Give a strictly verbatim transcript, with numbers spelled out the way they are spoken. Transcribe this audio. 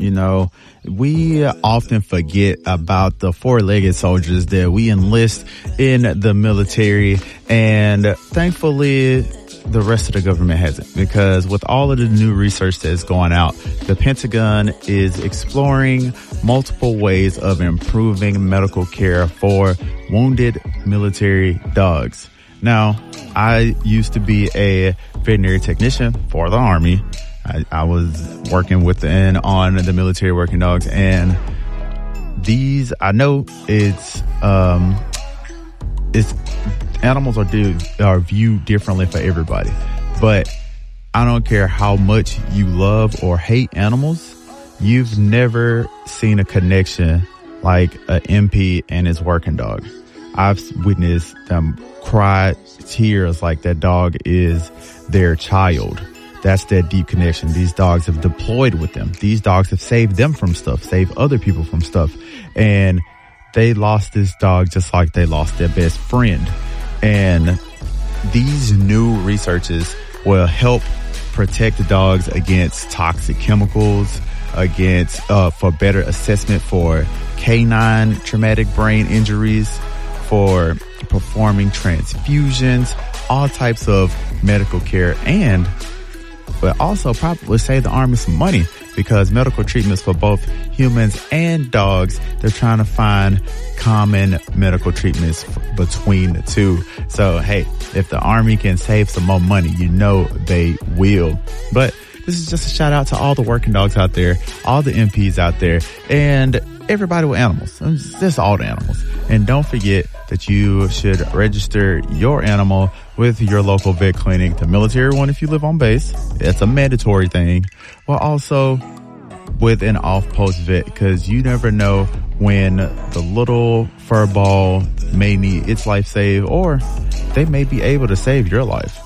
You know, we often forget about the four-legged soldiers that we enlist in the military, and thankfully the rest of the government hasn't, because with all of the new research that's going out, the Pentagon is exploring multiple ways of improving medical care for wounded military dogs. Now, I used to be a veterinary technician for the Army. I, I was working within on the military working dogs, and these, I know it's, um, it's, animals are, do, are viewed differently for everybody, but I don't care how much you love or hate animals, you've never seen a connection like an M P and his working dog. I've witnessed them cry tears like that dog is their child. That's that deep connection. These dogs have deployed with them. These dogs have saved them from stuff, saved other people from stuff. And they lost this dog just like they lost their best friend. And these new researches will help protect the dogs against toxic chemicals, against, uh, for better assessment for canine traumatic brain injuries, for performing transfusions, all types of medical care, and but also probably save the Army some money, because medical treatments for both humans and dogs, they're trying to find common medical treatments f- between the two. So, hey, if the Army can save some more money, you know they will. But this is just a shout out to all the working dogs out there, all the M Ps out there, and everybody with animals. Just all the animals. And don't forget that you should register your animal with your local vet clinic, the military one if you live on base. It's a mandatory thing. But also with an off-post vet, because you never know when the little fur ball may need its life saved, or they may be able to save your life.